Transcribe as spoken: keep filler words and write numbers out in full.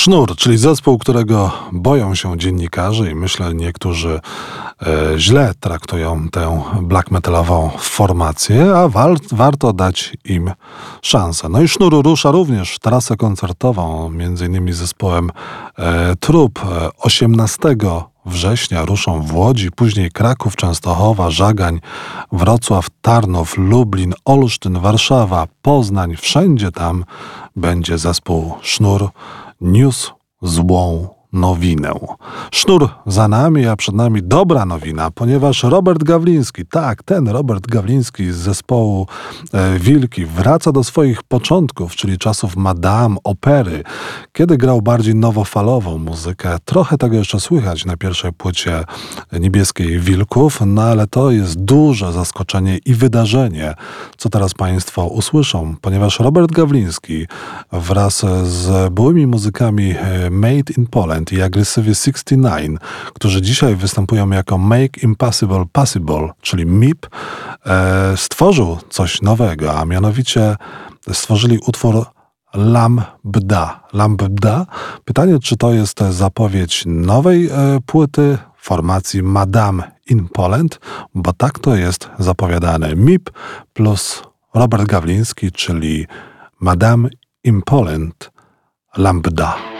Sznur, czyli zespół, którego boją się dziennikarze i myślę niektórzy e, źle traktują tę black metalową formację, a wal, warto dać im szansę. No i Sznur rusza również trasę koncertową, między innymi z zespołem e, Trup. osiemnastego września ruszą w Łodzi, później Kraków, Częstochowa, Żagań, Wrocław, Tarnów, Lublin, Olsztyn, Warszawa, Poznań. Wszędzie tam będzie zespół Sznur niósł złą nowinę. Sznur za nami, a przed nami dobra nowina, ponieważ Robert Gawliński, tak, ten Robert Gawliński z zespołu e, Wilki wraca do swoich początków, czyli czasów Madame, opery, kiedy grał bardziej nowofalową muzykę. Trochę tego jeszcze słychać na pierwszej płycie Niebieskiej Wilków, no ale to jest duże zaskoczenie i wydarzenie, co teraz Państwo usłyszą, ponieważ Robert Gawliński wraz z byłymi muzykami Made in Poland i Aggressive sześćdziesiąt dziewięć, którzy dzisiaj występują jako Make Impossible Possible, czyli M I P, e, stworzył coś nowego, a mianowicie stworzyli utwór Lambda. Lambda. Pytanie, czy to jest zapowiedź nowej e, płyty formacji Madame in Poland, bo tak to jest zapowiadane. M I P plus Robert Gawliński, czyli Madame in Poland, Lambda.